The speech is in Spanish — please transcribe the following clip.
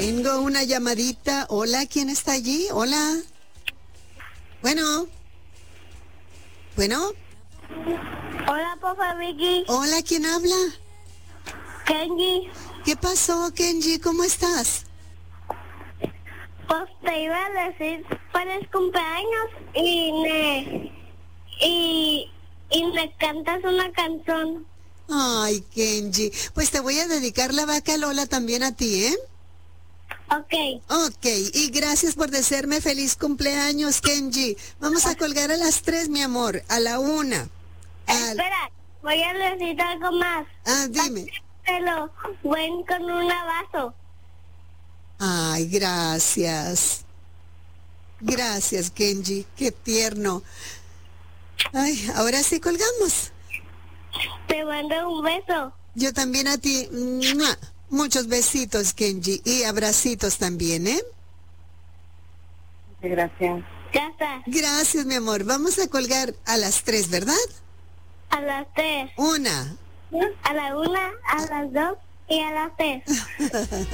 Tengo una llamadita. Hola, ¿quién está allí? Hola. Bueno. Bueno. Hola, papá Vicky. Hola, ¿quién habla? Kenji, ¿Qué pasó, Kenji? ¿Cómo estás? pues te iba a decir feliz cumpleaños y me cantas una canción. Ay, Kenji. Pues te voy a dedicar la vaca Lola también a ti, ¿eh? Ok. Ok, y gracias por desearme feliz cumpleaños, Kenji. Vamos a colgar a las 3, mi amor, a la 1. Espera, voy a decir algo más. Dime. Te lo buen con un vaso. Ay, gracias. Gracias, Kenji. Qué tierno. Ay, ahora sí colgamos. Te mando un beso. Yo también a ti. ¡Mua! Muchos besitos, Kenji. Y abracitos también, ¿eh? Gracias. Ya está. Gracias, mi amor. Vamos a colgar a las 3, ¿verdad? A las 3. 1. A la 1, a las 2 y a las 3.